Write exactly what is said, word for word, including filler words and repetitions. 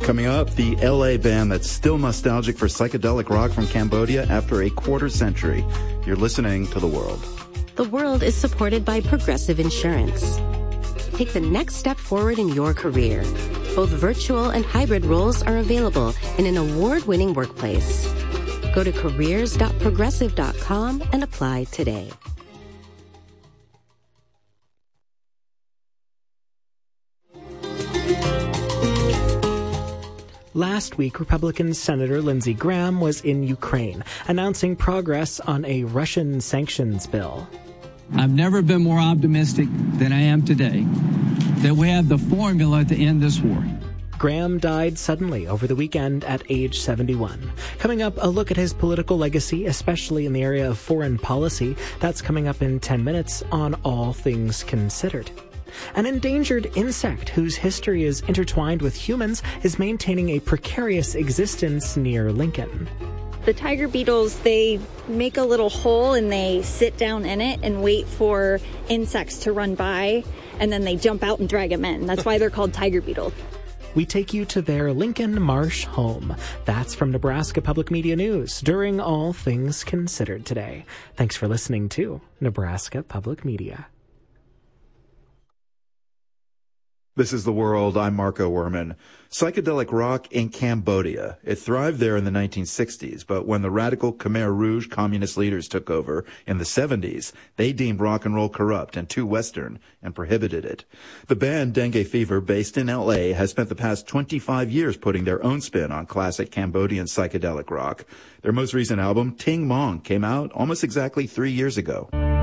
Coming up, the L A band that's still nostalgic for psychedelic rock from Cambodia after a quarter century. You're listening to The World. The World is supported by Progressive Insurance. Take the next step forward in your career. Both virtual and hybrid roles are available in an award-winning workplace. Go to careers dot progressive dot com and apply today. Last week, Republican Senator Lindsey Graham was in Ukraine, announcing progress on a Russian sanctions bill. I've never been more optimistic than I am today that we have the formula to end this war. Graham died suddenly over the weekend at age seventy-one. Coming up, a look at his political legacy, especially in the area of foreign policy. That's coming up in ten minutes on All Things Considered. An endangered insect whose history is intertwined with humans is maintaining a precarious existence near Lincoln. The tiger beetles, they make a little hole and they sit down in it and wait for insects to run by, and then they jump out and drag them in. That's why they're called tiger beetles. We take you to their Lincoln Marsh home. That's from Nebraska Public Media News during All Things Considered today. Thanks for listening to Nebraska Public Media. This is The World. I'm Marco Werman. Psychedelic rock in Cambodia. It thrived there in the nineteen sixties, but when the radical Khmer Rouge communist leaders took over in the seventies, they deemed rock and roll corrupt and too Western and prohibited it. The band Dengue Fever, based in L A, has spent the past twenty-five years putting their own spin on classic Cambodian psychedelic rock. Their most recent album, Ting Mong, came out almost exactly three years ago.